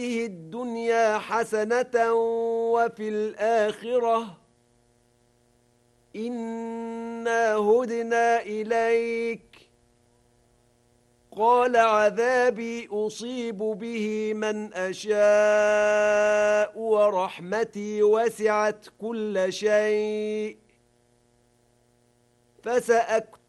الدنيا حسنة وفي الآخرة إنا هدنا إليك قال عذابي أصيب به من أشاء ورحمتي وسعت كل شيء فسأكتب